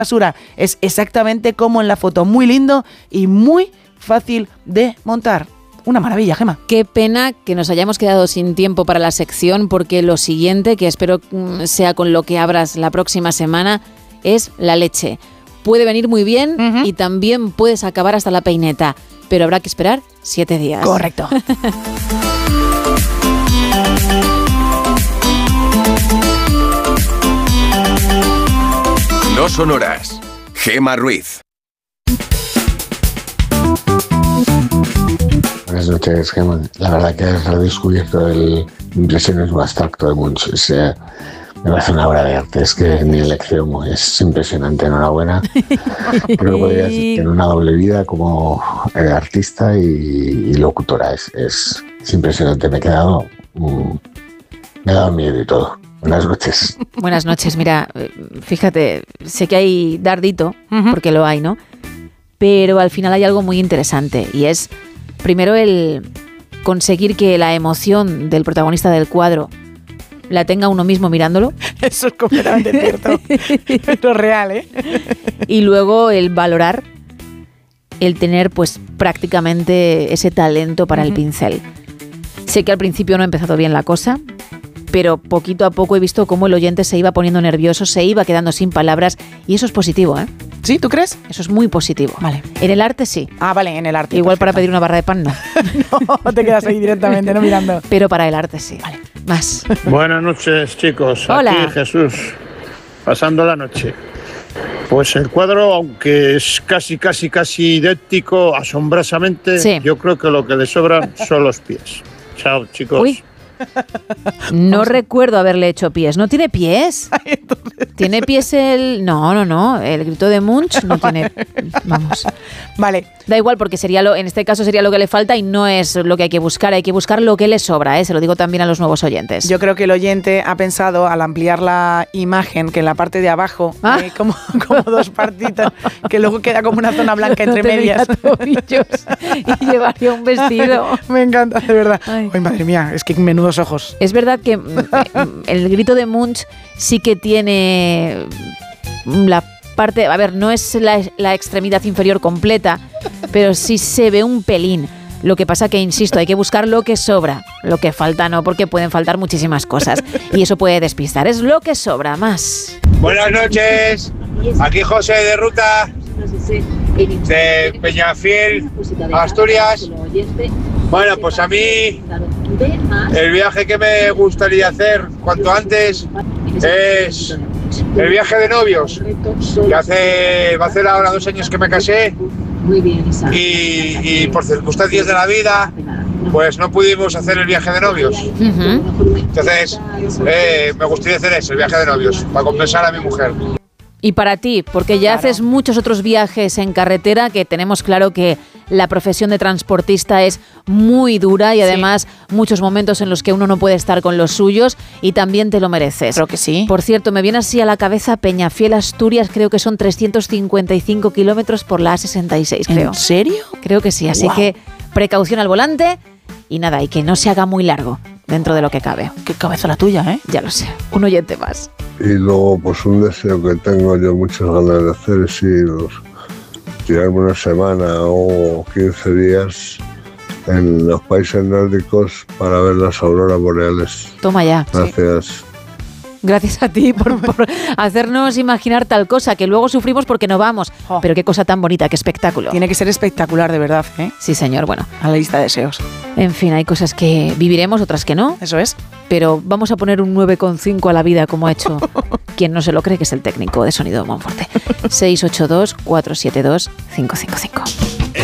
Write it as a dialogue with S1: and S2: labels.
S1: basura. Es exactamente como en la foto, muy lindo y muy fácil de montar. Una maravilla, Gemma.
S2: Qué pena que nos hayamos quedado sin tiempo para la sección, porque lo siguiente, que espero sea con lo que abras la próxima semana, es la leche. Puede venir muy bien y también puedes acabar hasta la peineta, pero habrá que esperar 7 días.
S1: Correcto.
S3: No sonoras. Gemma Ruiz.
S4: Buenas noches, Gemma. La verdad que has redescubierto el impresionismo abstracto de Munch. Me parece una obra de arte, es que ni el extremo, es impresionante, enhorabuena. Creo que podría tener una doble vida como artista y locutora, es impresionante, me he dado miedo y todo. Buenas noches.
S2: Buenas noches, mira, fíjate, sé que hay dardito, porque lo hay, ¿no? Pero al final hay algo muy interesante y es, primero, el conseguir que la emoción del protagonista del cuadro la tenga uno mismo mirándolo.
S1: Eso es completamente cierto. Pero real, ¿eh?
S2: Y luego el valorar, el tener pues prácticamente ese talento para el pincel. Sé que al principio no ha empezado bien la cosa, pero poquito a poco he visto cómo el oyente se iba poniendo nervioso, se iba quedando sin palabras, y eso es positivo, ¿eh?
S1: ¿Sí? ¿Tú crees?
S2: Eso es muy positivo.
S1: Vale.
S2: En el arte sí.
S1: Ah, vale, en el arte.
S2: Igual
S1: perfecto.
S2: Para pedir una barra de pan no.
S1: No, te quedas ahí directamente, no mirando.
S2: Pero para el arte sí.
S1: Vale.
S2: Más.
S5: Buenas noches, chicos.
S2: Hola.
S5: Aquí Jesús, pasando la noche. Pues el cuadro, aunque es casi idéntico, asombrosamente,
S2: Sí.
S5: yo creo que lo que le sobran son los pies. Chao, chicos.
S2: Uy. No recuerdo haberle hecho pies. ¿No tiene pies? ¿Tiene pies el...? No. El grito de Munch no tiene... Vamos.
S1: Vale.
S2: Da igual, porque en este caso sería lo que le falta y no es lo que hay que buscar. Hay que buscar lo que le sobra, ¿eh? Se lo digo también a los nuevos oyentes.
S1: Yo creo que el oyente ha pensado, al ampliar la imagen, que en la parte de abajo hay como 2 partitas, que luego queda como una zona blanca entre medias.
S2: Tobillos y llevaría un vestido.
S1: Me encanta, de verdad.
S2: Ay.
S1: Ay, madre mía, es que menudos ojos.
S2: Es verdad que el grito de Munch sí que tiene la parte... A ver, no es la extremidad inferior completa, pero sí se ve un pelín. Lo que pasa que, insisto, hay que buscar lo que sobra. Lo que falta no, porque pueden faltar muchísimas cosas. Y eso puede despistar. Es lo que sobra, más.
S6: Buenas noches, aquí José de Ruta, de Peñafiel, Asturias. Bueno, pues a mí el viaje que me gustaría hacer cuanto antes es el viaje de novios, que va a hacer ahora 2 años que me casé y por circunstancias de la vida pues no pudimos hacer el viaje de novios. Entonces me gustaría hacer eso, el viaje de novios, para compensar a mi mujer.
S2: Y para ti, porque ya haces muchos otros viajes en carretera, que tenemos claro que la profesión de transportista es muy dura y además muchos momentos en los que uno no puede estar con los suyos, y también te lo mereces.
S1: Creo que sí.
S2: Por cierto, me viene así a la cabeza Peñafiel, Asturias, creo que son 355 kilómetros por la A66, creo.
S1: ¿En serio?
S2: Creo que sí, así que precaución al volante y nada, y que no se haga muy largo dentro de lo que cabe.
S1: Qué cabeza la tuya, ¿eh?
S2: Ya lo sé, un oyente más.
S7: Y luego, pues un deseo que tengo yo muchas ganas de hacer es tirarme una semana o 15 días en los países nórdicos para ver las auroras boreales.
S2: Toma ya.
S7: Gracias.
S2: Gracias a ti por hacernos imaginar tal cosa, que luego sufrimos porque no vamos. Pero qué cosa tan bonita, qué espectáculo.
S1: Tiene que ser espectacular, de verdad, ¿eh?
S2: Sí, señor, bueno.
S1: A la lista de deseos.
S2: En fin, hay cosas que viviremos, otras que no.
S1: Eso es.
S2: Pero vamos a poner un 9,5 a la vida, como ha hecho quien no se lo cree, que es el técnico de sonido de Monforte. 682-472-555.